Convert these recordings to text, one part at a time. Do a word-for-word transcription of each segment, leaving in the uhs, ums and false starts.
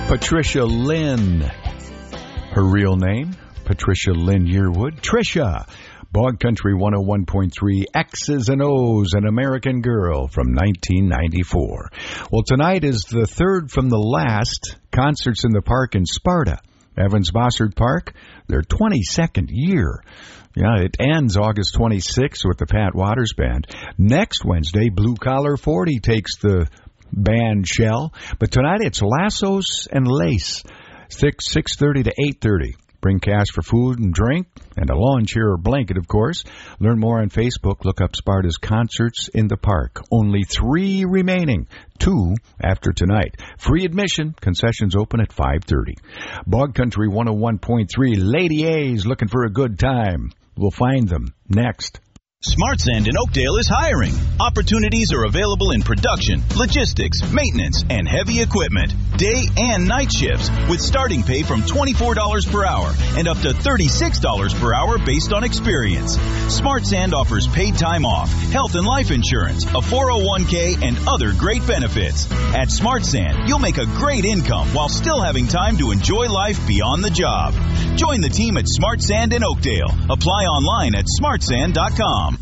Patricia Lynn. Her real name, Patricia Lynn Yearwood. Trisha. Bog Country one oh one point three, X's and O's, An American Girl from nineteen ninety-four. Well, tonight is the third from the last concerts in the park in Sparta. Evans Bossard Park, their twenty-second year. Yeah, it ends August twenty-sixth with the Pat Waters Band. Next Wednesday, Blue Collar forty takes the band shell. But tonight it's Lassos and Lace, six thirty to eight thirty. Bring cash for food and drink, and a lawn chair or blanket, of course. Learn more on Facebook. Look up Sparta's Concerts in the Park. Only three remaining. Two after tonight. Free admission. Concessions open at five thirty. Bog Country one oh one point three. Lady A's looking for a good time. We'll find them next. Smart Sand in Oakdale is hiring. Opportunities are available in production, logistics, maintenance, and heavy equipment. Day and night shifts with starting pay from twenty-four dollars per hour and up to thirty-six dollars per hour based on experience. Smart Sand offers paid time off, health and life insurance, a four oh one k, and other great benefits. At Smart Sand, you'll make a great income while still having time to enjoy life beyond the job. Join the team at Smart Sand in Oakdale. Apply online at smart sand dot com.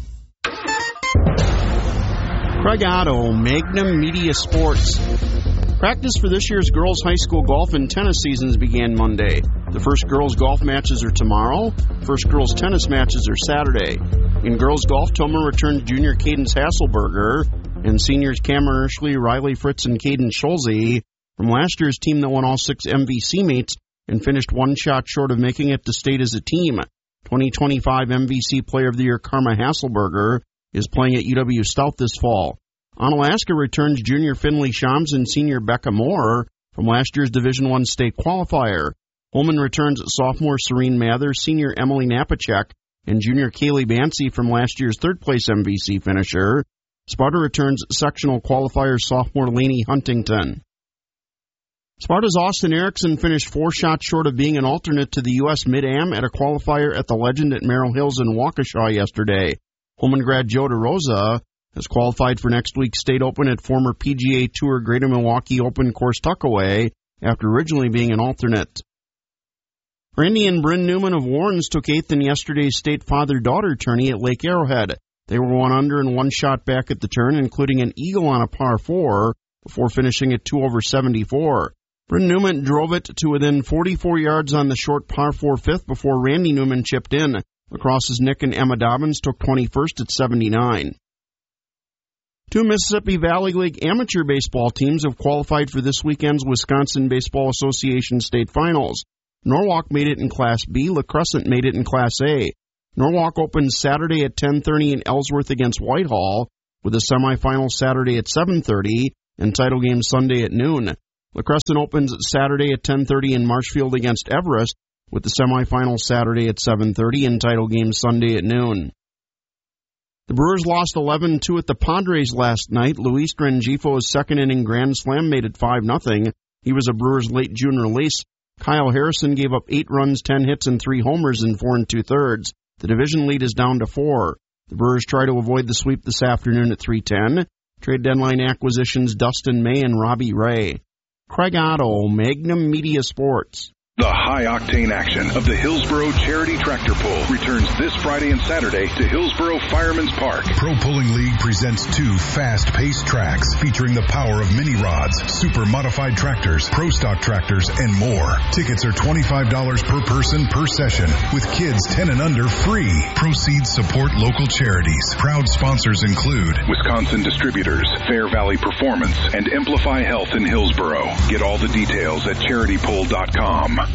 Craig Otto, Magnum Media Sports. Practice for this year's girls' high school golf and tennis seasons began Monday. The first girls' golf matches are tomorrow. First girls' tennis matches are Saturday. In girls' golf, Toma returned junior Cadence Hasselberger and seniors Cameron Urshley, Riley Fritz, and Caden Schulze from last year's team that won all six M V C meets and finished one shot short of making it to state as a team. twenty twenty-five M V C Player of the Year Karma Hasselberger is playing at U W Stout this fall. Onalaska returns junior Finley Shams and senior Becca Moore from last year's Division I state qualifier. Holman returns sophomore Serene Mather, senior Emily Napachek, and junior Kaylee Bancy from last year's third-place M V C finisher. Sparta returns sectional qualifier sophomore Lainey Huntington. Sparta's Austin Erickson finished four shots short of being an alternate to the U S Mid-Am at a qualifier at the Legend at Merrill Hills in Waukesha yesterday. Holman grad Joe DeRosa has qualified for next week's State Open at former P G A Tour Greater Milwaukee Open course Tuckaway after originally being an alternate. Randy and Bryn Newman of Warrens took eighth in yesterday's state father-daughter tourney at Lake Arrowhead. They were one under and one shot back at the turn, including an eagle on a par four, before finishing at two over seventy-four. Bryn Newman drove it to within forty-four yards on the short par four fifth before Randy Newman chipped in. Lacrosse's Nick and Emma Dobbins took twenty-first at seventy-nine. Two Mississippi Valley League amateur baseball teams have qualified for this weekend's Wisconsin Baseball Association state finals. Norwalk made it in Class B. La Crescent made it in Class A. Norwalk opens Saturday at ten thirty in Ellsworth against Whitehall, with a semifinal Saturday at seven thirty and title game Sunday at noon. La Crescent opens Saturday at ten thirty in Marshfield against Everest, with the semifinal Saturday at seven thirty and title game Sunday at noon. The Brewers lost eleven two at the Padres last night. Luis Rengifo's second-inning grand slam made it five nothing. He was a Brewers' late June release. Kyle Harrison gave up eight runs, ten hits, and three homers in four and two-thirds. The division lead is down to four. The Brewers try to avoid the sweep this afternoon at three ten. Trade deadline acquisitions Dustin May and Robbie Ray. Craig Otto, Magnum Media Sports. The high-octane action of the Hillsboro Charity Tractor Pull returns this Friday and Saturday to Hillsboro Fireman's Park. Pro Pulling League presents two fast-paced tracks featuring the power of mini rods, super modified tractors, pro stock tractors, and more. Tickets are twenty-five dollars per person per session, with kids ten and under free. Proceeds support local charities. Proud sponsors include Wisconsin Distributors, Fair Valley Performance, and Amplify Health in Hillsboro. Get all the details at charity pull dot com.